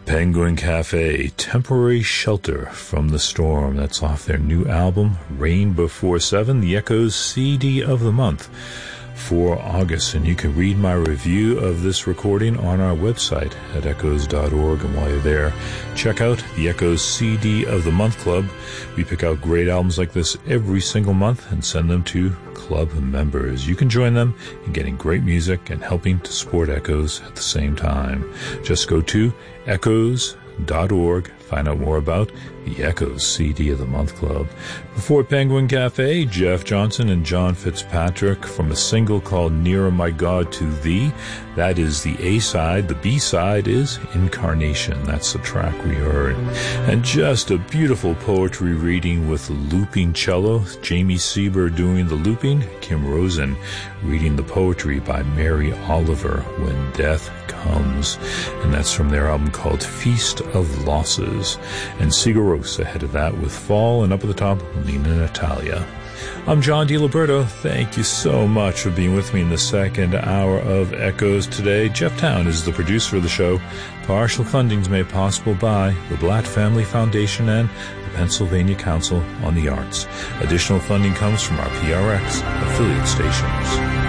Penguin Cafe, Temporary Shelter from the Storm. That's off their new album, Rain Before 7, the Echoes CD of the month for August. And you can read my review of this recording on our website at echoes.org. And while you're there, check out the Echoes CD of the Month Club. We pick out great albums like this every single month and send them to club members. You can join them in getting great music and helping to support Echoes at the same time. Just go to echoes.org. Find out more about the Echoes CD of the Month Club. Before Penguin Cafe, Jeff Johnson and John Fitzpatrick from a single called Nearer My God to Thee. That is the A-side. The B-side is Incarnation. That's the track we heard. And just a beautiful poetry reading with looping cello. Jamie Sieber doing the looping. Kim Rosen reading the poetry by Mary Oliver, When Death Comes. And that's from their album called Feast of Losses. And Sigur Rós ahead of that with Fall, and up at the top, Lena Natalia. I'm John DiLiberto. Thank you so much for being with me in the second hour of Echoes today. Jeff Town is the producer of the show. Partial funding is made possible by the Blatt Family Foundation and the Pennsylvania Council on the Arts. Additional funding comes from our PRX affiliate stations.